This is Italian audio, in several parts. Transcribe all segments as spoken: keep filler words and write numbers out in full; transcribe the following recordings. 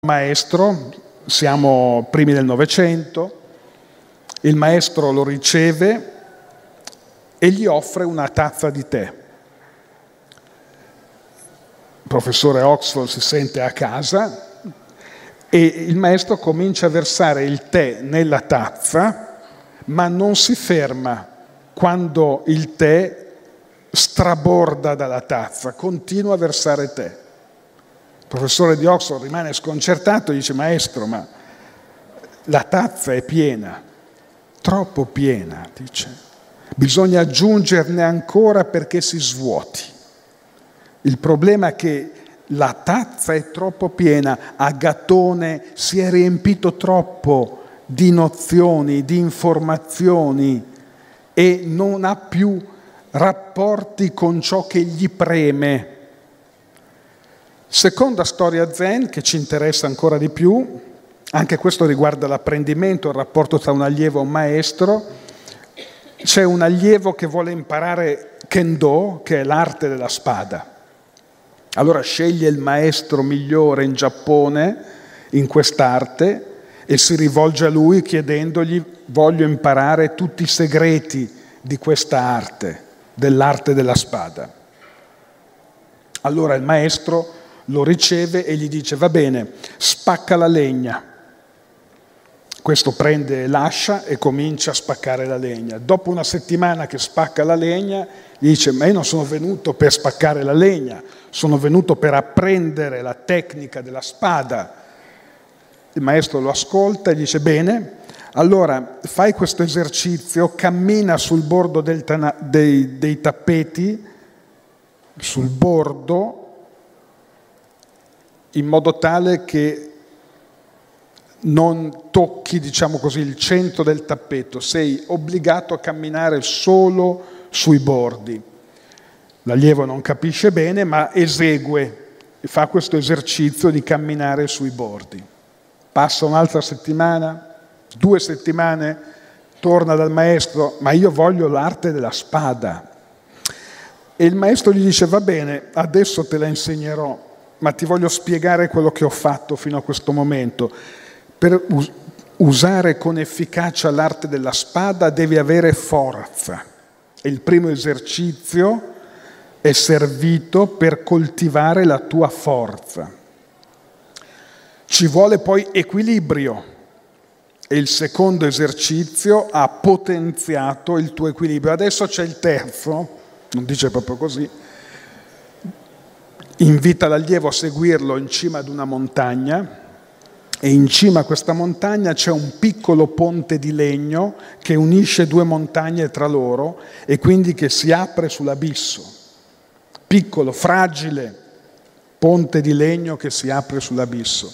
maestro, siamo primi del Novecento, il maestro lo riceve e gli offre una tazza di tè. Il professore Oxford si sente a casa e il maestro comincia a versare il tè nella tazza, ma non si ferma quando il tè straborda dalla tazza, continua a versare tè. Il professore di Oxford rimane sconcertato e dice: maestro, ma la tazza è piena, troppo piena, dice. Bisogna aggiungerne ancora perché si svuoti. Il problema è che la tazza è troppo piena, a gattone si è riempito troppo di nozioni, di informazioni e non ha più rapporti con ciò che gli preme. Seconda storia zen che ci interessa ancora di più, anche questo riguarda l'apprendimento, il rapporto tra un allievo e un maestro. C'è un allievo che vuole imparare Kendo, che è l'arte della spada. Allora sceglie il maestro migliore in Giappone in quest'arte e si rivolge a lui chiedendogli: voglio imparare tutti i segreti di questa arte, dell'arte della spada. Allora il maestro lo riceve e gli dice: va bene, spacca la legna. Questo prende l'ascia e comincia a spaccare la legna. Dopo una settimana che spacca la legna, gli dice: ma io non sono venuto per spaccare la legna, sono venuto per apprendere la tecnica della spada. Il maestro lo ascolta e dice: bene, allora fai questo esercizio, cammina sul bordo del tana- dei, dei tappeti, sul bordo, in modo tale che non tocchi, diciamo così, il centro del tappeto, sei obbligato a camminare solo sui bordi. L'allievo non capisce bene, ma esegue, fa questo esercizio di camminare sui bordi. Passa un'altra settimana, due settimane, torna dal maestro: ma io voglio l'arte della spada. E il maestro gli dice: va bene, adesso te la insegnerò, ma ti voglio spiegare quello che ho fatto fino a questo momento. Per us- usare con efficacia l'arte della spada devi avere forza. E il primo esercizio è servito per coltivare la tua forza. Ci vuole poi equilibrio. E il secondo esercizio ha potenziato il tuo equilibrio. Adesso c'è il terzo, non dice proprio così. Invita l'allievo a seguirlo in cima ad una montagna e in cima a questa montagna c'è un piccolo ponte di legno che unisce due montagne tra loro e quindi che si apre sull'abisso. Piccolo, fragile ponte di legno che si apre sull'abisso.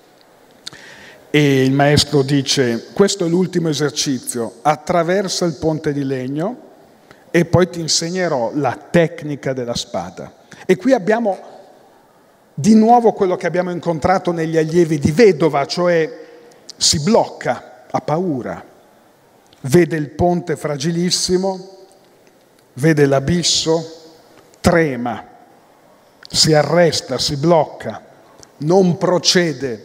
E il maestro dice: questo è l'ultimo esercizio, attraversa il ponte di legno e poi ti insegnerò la tecnica della spada. E qui abbiamo di nuovo quello che abbiamo incontrato negli allievi di Vedova, cioè si blocca, ha paura, vede il ponte fragilissimo, vede l'abisso, trema, si arresta, si blocca, non procede.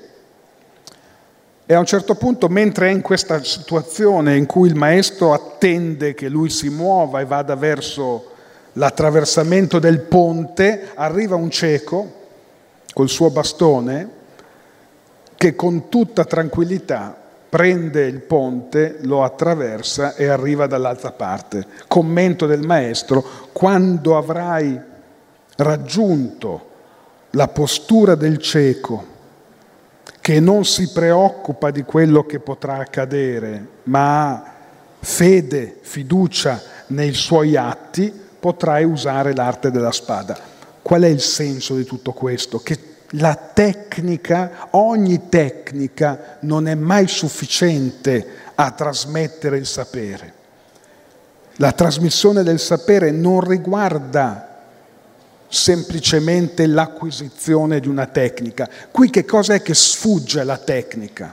E a un certo punto, mentre è in questa situazione in cui il maestro attende che lui si muova e vada verso l'attraversamento del ponte, arriva un cieco col suo bastone che con tutta tranquillità prende il ponte, lo attraversa e arriva dall'altra parte. Commento del maestro: quando avrai raggiunto la postura del cieco che non si preoccupa di quello che potrà accadere, ma ha fede, fiducia nei suoi atti, potrai usare l'arte della spada. Qual è il senso di tutto questo? Che la tecnica, ogni tecnica, non è mai sufficiente a trasmettere il sapere. La trasmissione del sapere non riguarda semplicemente l'acquisizione di una tecnica. Qui che cosa è che sfugge alla tecnica?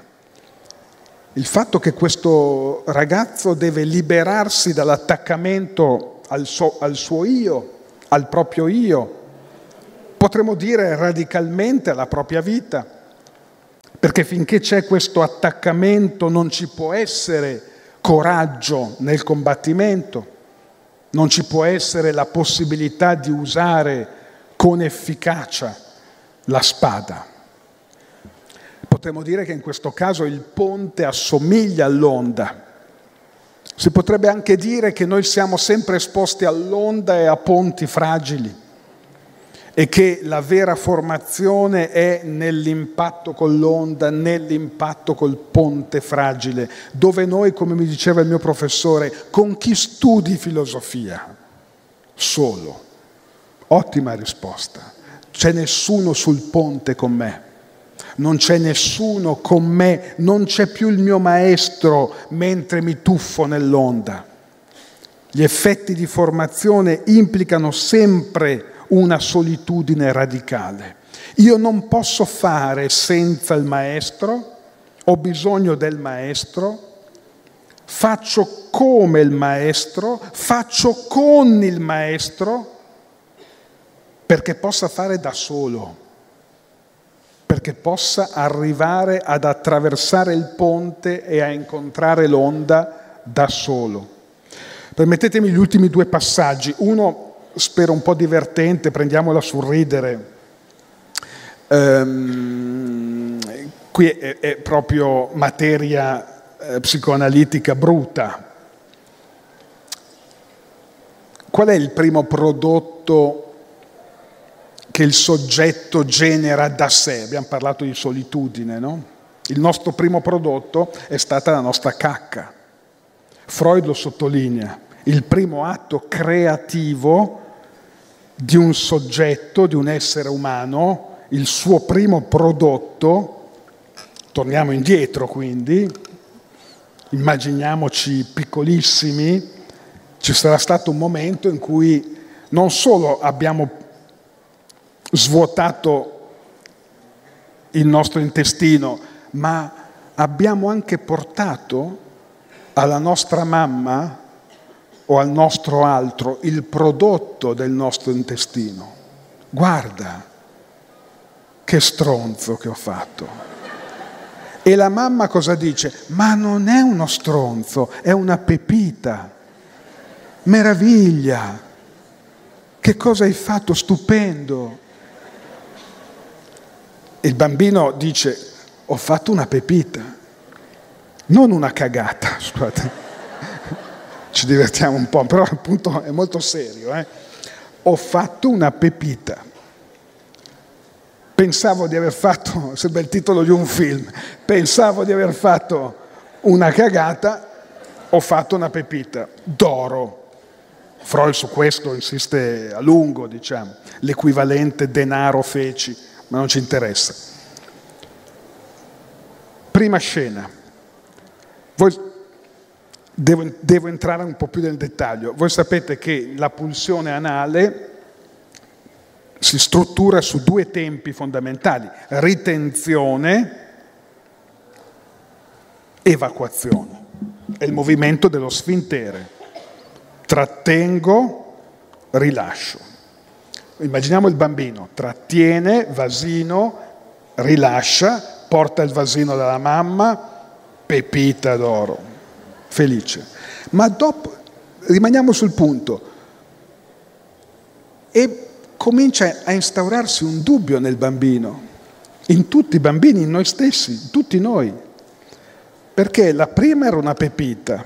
Il fatto che questo ragazzo deve liberarsi dall'attaccamento al suo, al suo io, al proprio io, potremmo dire radicalmente alla propria vita, perché finché c'è questo attaccamento non ci può essere coraggio nel combattimento, non ci può essere la possibilità di usare con efficacia la spada. Potremmo dire che in questo caso il ponte assomiglia all'onda. Si potrebbe anche dire che noi siamo sempre esposti all'onda e a ponti fragili e che la vera formazione è nell'impatto con l'onda, nell'impatto col ponte fragile, dove noi, come mi diceva il mio professore, con chi studi filosofia? Solo. Ottima risposta. C'è nessuno sul ponte con me. Non c'è nessuno con me, non c'è più il mio maestro mentre mi tuffo nell'onda. Gli effetti di formazione implicano sempre una solitudine radicale. Io non posso fare senza il maestro, ho bisogno del maestro, faccio come il maestro, faccio con il maestro perché possa fare da solo, perché possa arrivare ad attraversare il ponte e a incontrare l'onda da solo. Permettetemi gli ultimi due passaggi. Uno, spero un po' divertente, prendiamola sul ridere. Ehm, qui è, è proprio materia eh, psicoanalitica bruta. Qual è il primo prodotto che il soggetto genera da sé? Abbiamo parlato di solitudine, no? Il nostro primo prodotto è stata la nostra cacca. Freud lo sottolinea. Il primo atto creativo di un soggetto, di un essere umano, il suo primo prodotto, torniamo indietro quindi, immaginiamoci piccolissimi, ci sarà stato un momento in cui non solo abbiamo svuotato il nostro intestino, ma abbiamo anche portato alla nostra mamma o al nostro altro il prodotto del nostro intestino. Guarda che stronzo che ho fatto. E la mamma cosa dice? Ma non è uno stronzo, è una pepita. Meraviglia! Che cosa hai fatto? Stupendo! Il bambino dice, ho fatto una pepita, non una cagata, scusate. Ci divertiamo un po', però appunto è molto serio. Eh? Ho fatto una pepita. Pensavo di aver fatto, sembra il titolo di un film, pensavo di aver fatto una cagata, ho fatto una pepita d'oro. Freud su questo insiste a lungo, diciamo, l'equivalente denaro-feci, ma non ci interessa. Prima scena. Voi Devo, devo entrare un po' più nel dettaglio. Voi sapete che la pulsione anale si struttura su due tempi fondamentali: ritenzione, evacuazione. È il movimento dello sfintere. Trattengo, rilascio. Immaginiamo il bambino, trattiene, vasino, rilascia, porta il vasino dalla mamma, pepita d'oro. Felice. Ma dopo, rimaniamo sul punto, e comincia a instaurarsi un dubbio nel bambino, in tutti i bambini, in noi stessi, in tutti noi, perché la prima era una pepita,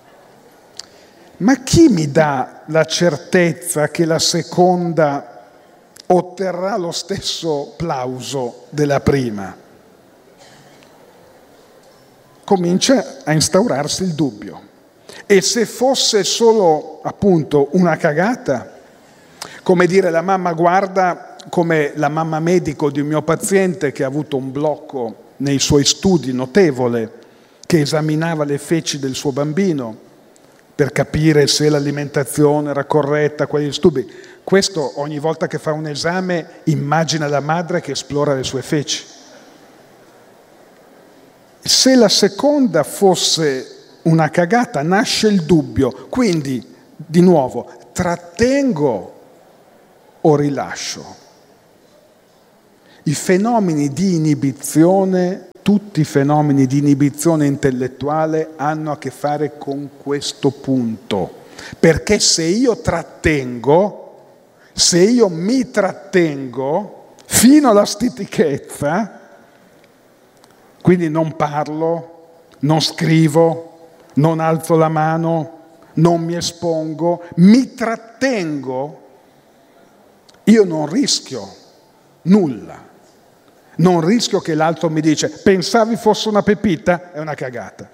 ma chi mi dà la certezza che la seconda otterrà lo stesso plauso della prima? Comincia a instaurarsi il dubbio. E se fosse solo, appunto, una cagata, come dire, la mamma guarda, come la mamma medico di un mio paziente che ha avuto un blocco nei suoi studi notevole, che esaminava le feci del suo bambino per capire se l'alimentazione era corretta, quegli studi. Questo ogni volta che fa un esame immagina la madre che esplora le sue feci. Se la seconda fosse una cagata, nasce il dubbio. Quindi, di nuovo, trattengo o rilascio? I fenomeni di inibizione tutti i fenomeni di inibizione intellettuale hanno a che fare con questo punto. Perché se io trattengo, se io mi trattengo fino alla stitichezza, quindi non parlo, non scrivo, non alzo la mano, non mi espongo, mi trattengo, io non rischio nulla. Non rischio che l'altro mi dice: pensavi fosse una pepita? È una cagata.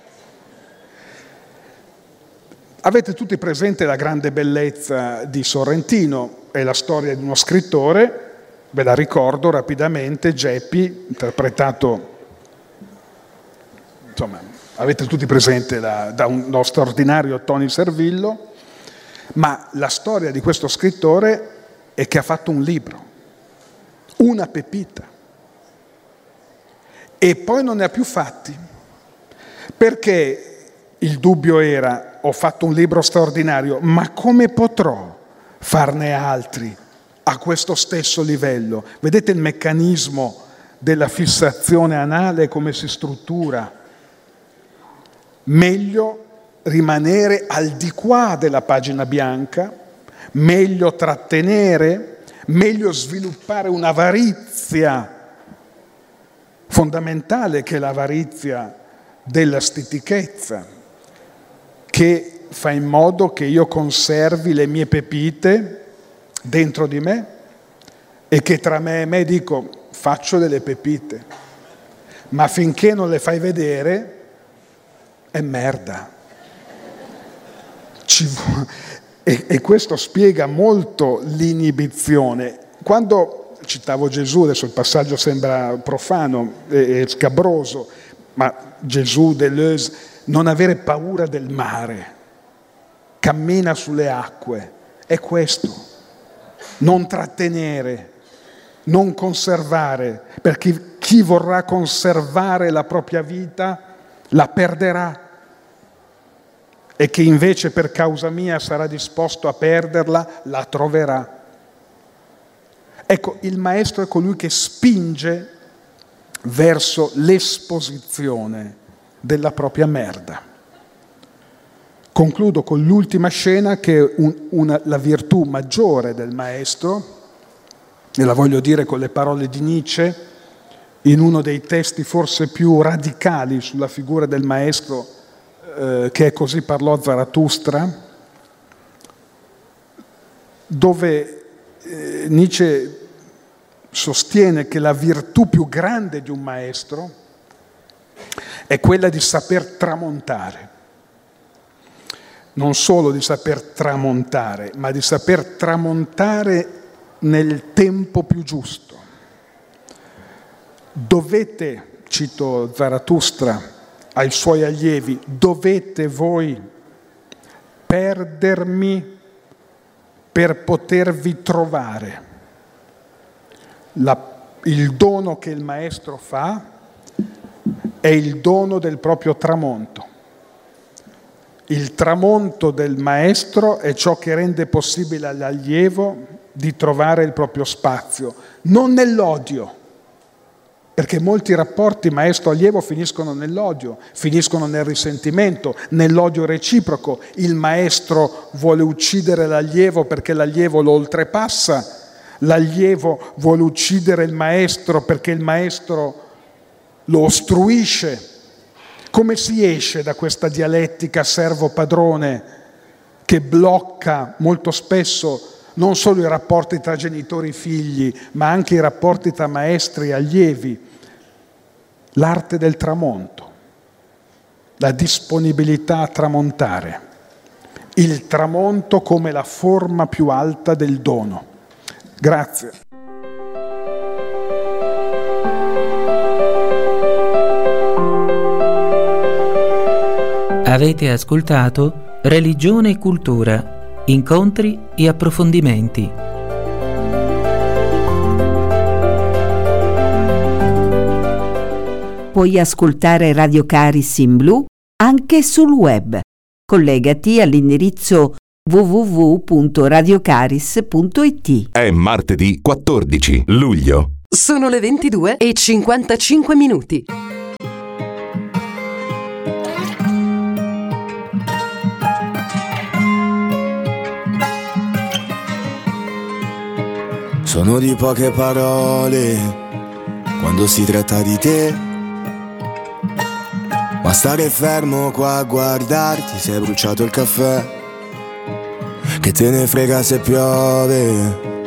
Avete tutti presente la grande bellezza di Sorrentino, è la storia di uno scrittore, ve la ricordo rapidamente, Geppi, interpretato, insomma, avete tutti presente la, da uno straordinario Tony Servillo, ma la storia di questo scrittore è che ha fatto un libro, una pepita, e poi non ne ha più fatti, perché il dubbio era: ho fatto un libro straordinario, ma come potrò farne altri a questo stesso livello? Vedete il meccanismo della fissazione anale, come si struttura? Meglio rimanere al di qua della pagina bianca, meglio trattenere, meglio sviluppare un'avarizia fondamentale, che è l'avarizia della stitichezza, che fa in modo che io conservi le mie pepite dentro di me e che tra me e me dico: faccio delle pepite, ma finché non le fai vedere è merda. Ci vu- e, e questo spiega molto l'inibizione. Quando citavo Gesù, adesso il passaggio sembra profano e, e scabroso, ma Gesù, Deleuze, non avere paura del mare, cammina sulle acque, è questo. Non trattenere, non conservare, perché chi vorrà conservare la propria vita la perderà, e chi invece per causa mia sarà disposto a perderla la troverà. Ecco, il maestro è colui che spinge verso l'esposizione della propria merda. Concludo con l'ultima scena, che è un, una, la virtù maggiore del maestro, e la voglio dire con le parole di Nietzsche, in uno dei testi forse più radicali sulla figura del maestro, eh, che è Così parlò Zarathustra, dove eh, Nietzsche sostiene che la virtù più grande di un maestro è quella di saper tramontare. Non solo di saper tramontare, ma di saper tramontare nel tempo più giusto. Dovete, cito Zarathustra ai suoi allievi, dovete voi perdermi per potervi trovare. La, il dono che il maestro fa è il dono del proprio tramonto. Il tramonto del maestro è ciò che rende possibile all'allievo di trovare il proprio spazio, non nell'odio, perché molti rapporti maestro-allievo finiscono nell'odio, finiscono nel risentimento, nell'odio reciproco. Il maestro vuole uccidere l'allievo perché l'allievo lo oltrepassa, l'allievo vuole uccidere il maestro perché il maestro lo ostruisce. Come si esce da questa dialettica servo-padrone che blocca molto spesso non solo i rapporti tra genitori e figli, ma anche i rapporti tra maestri e allievi? L'arte del tramonto, la disponibilità a tramontare, il tramonto come la forma più alta del dono. Grazie. Avete ascoltato Religione e Cultura, incontri e approfondimenti. Puoi ascoltare Radio Caris in blu anche sul web. Collegati all'indirizzo w w w punto radiocaris punto i t. È martedì quattordici luglio. Sono le ventidue e cinquantacinque minuti. Sono di poche parole quando si tratta di te, ma stare fermo qua a guardarti, sei bruciato il caffè, che te ne frega se piove.